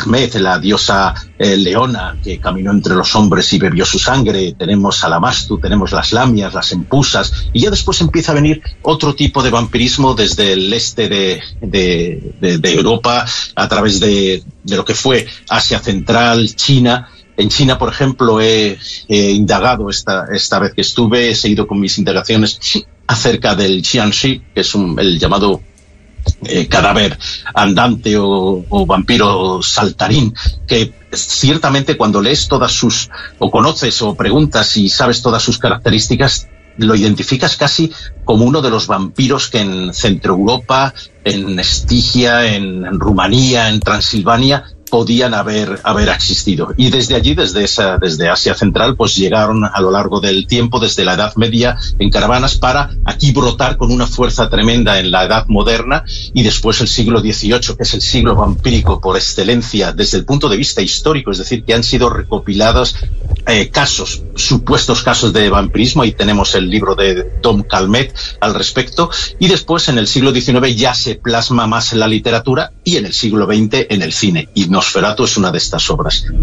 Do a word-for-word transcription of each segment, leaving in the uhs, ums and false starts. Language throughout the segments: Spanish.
Sekhmet, la diosa eh, leona que caminó entre los hombres y bebió su sangre. Tenemos a Lamashtu, tenemos las lamias, las empusas, y ya después empieza a venir otro tipo de vampirismo desde el este de, de, de, de Europa, a través de, de lo que fue Asia Central, China. En China, por ejemplo, he, he indagado esta, esta vez que estuve, he seguido con mis indagaciones acerca del Xianxi, que es un, el llamado eh, cadáver andante o, o vampiro saltarín, que ciertamente cuando lees todas sus, o conoces o preguntas y sabes todas sus características, lo identificas casi como uno de los vampiros que en Centroeuropa, en Estigia, en, en Rumanía, en Transilvania, podían haber, haber existido. Y desde allí, desde esa, desde Asia Central, pues llegaron a lo largo del tiempo, desde la Edad Media, en caravanas, para aquí brotar con una fuerza tremenda en la Edad Moderna, y después el siglo dieciocho, que es el siglo vampírico por excelencia desde el punto de vista histórico, es decir, que han sido recopilados eh, casos, supuestos casos de vampirismo. Ahí tenemos el libro de Dom Calmet al respecto, y después en el siglo diecinueve ya se plasma más en la literatura, y en el siglo veinte en el cine. Y Nosferatu es una de estas obras. Te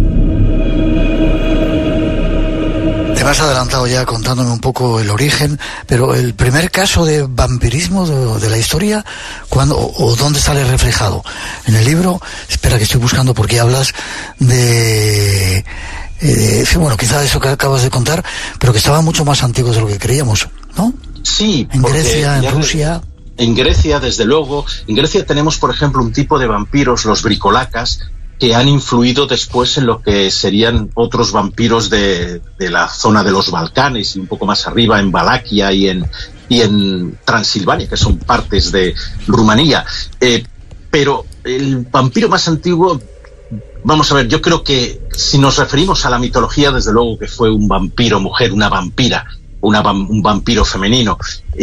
me has adelantado ya contándome un poco el origen, pero el primer caso de vampirismo de, de la historia, ¿cuándo o, o dónde sale reflejado? En el libro, espera que estoy buscando porque hablas de... Eh, bueno, quizá eso que acabas de contar, pero que estaban mucho más antiguos de lo que creíamos, ¿no? Sí. En Grecia, en Rusia... En Grecia, desde luego. En Grecia tenemos, por ejemplo, un tipo de vampiros, los bricolacas, que han influido después en lo que serían otros vampiros de, de la zona de los Balcanes y un poco más arriba en Valaquia y en, y en Transilvania, que son partes de Rumanía. Eh, pero el vampiro más antiguo, vamos a ver, yo creo que si nos referimos a la mitología, desde luego que fue un vampiro mujer, una vampira, una, un vampiro femenino.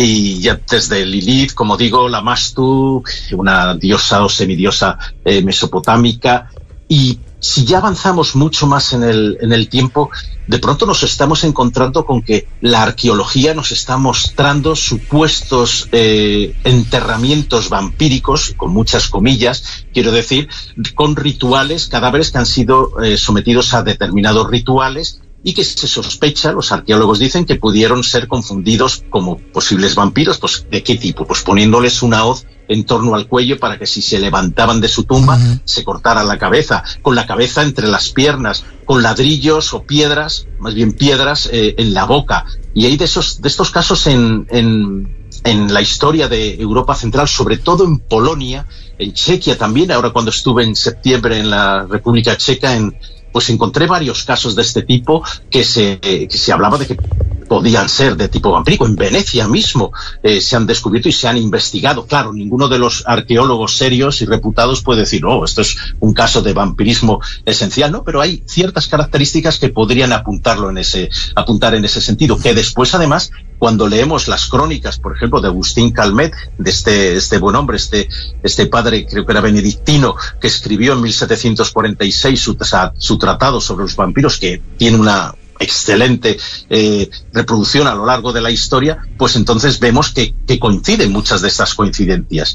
Y ya desde Lilith, como digo, Lamashtu, una diosa o semidiosa eh, mesopotámica. Y si ya avanzamos mucho más en el, en el tiempo, de pronto nos estamos encontrando con que la arqueología nos está mostrando supuestos eh, enterramientos vampíricos, con muchas comillas, quiero decir, con rituales, cadáveres que han sido eh, sometidos a determinados rituales, y que se sospecha, los arqueólogos dicen, que pudieron ser confundidos como posibles vampiros. Pues ¿de qué tipo? Pues poniéndoles una hoz en torno al cuello para que si se levantaban de su tumba uh-huh. se cortaran la cabeza, con la cabeza entre las piernas, con ladrillos o piedras, más bien piedras, eh, en la boca. Y hay de esos, de estos casos en, en, en la historia de Europa Central, sobre todo en Polonia, en Chequia también. Ahora, cuando estuve en septiembre en la República Checa, en pues encontré varios casos de este tipo que se, que se hablaba de que podían ser de tipo vampírico. En Venecia mismo eh, se han descubierto y se han investigado. Claro, ninguno de los arqueólogos serios y reputados puede decir, oh, esto es un caso de vampirismo esencial, ¿no? Pero hay ciertas características que podrían apuntarlo en ese, apuntar en ese sentido, que después, además, cuando leemos las crónicas, por ejemplo, de Agustín Calmet, de este, este buen hombre, este, este padre, creo que era benedictino, que escribió en mil setecientos cuarenta y seis su, su tratado sobre los vampiros, que tiene una excelente eh, reproducción a lo largo de la historia, pues entonces vemos que, que coinciden muchas de estas coincidencias.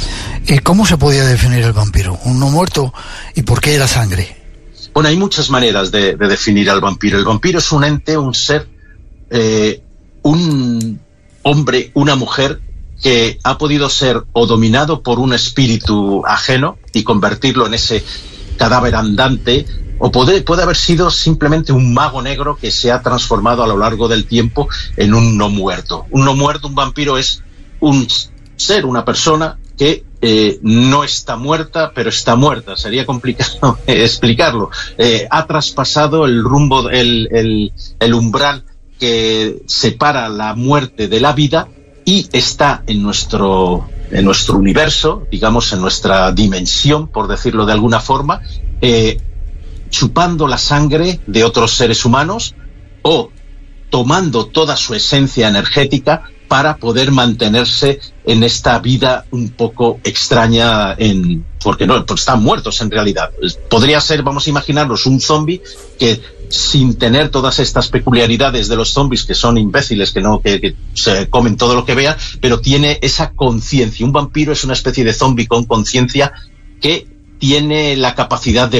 ¿Y cómo se podía definir el vampiro? ¿Un no muerto? ¿Y por qué la sangre? Bueno, hay muchas maneras de, de definir al vampiro. El vampiro es un ente, un ser, eh, un hombre, una mujer que ha podido ser o dominado por un espíritu ajeno y convertirlo en ese cadáver andante, o puede, puede haber sido simplemente un mago negro que se ha transformado a lo largo del tiempo en un no muerto. Un no muerto, un vampiro, es un ser, una persona que eh, no está muerta, pero está muerta. Sería complicado eh, explicarlo. Eh, ha traspasado el rumbo, el, el, el umbral que separa la muerte de la vida y está en nuestro, en nuestro universo, digamos, en nuestra dimensión, por decirlo de alguna forma, eh, chupando la sangre de otros seres humanos o tomando toda su esencia energética para poder mantenerse en esta vida un poco extraña, en, porque no, pues están muertos en realidad. Podría ser, vamos a imaginarnos, un zombie que, sin tener todas estas peculiaridades de los zombies, que son imbéciles, que no, que, que se comen todo lo que vean, pero tiene esa conciencia. Un vampiro es una especie de zombie con conciencia que tiene la capacidad de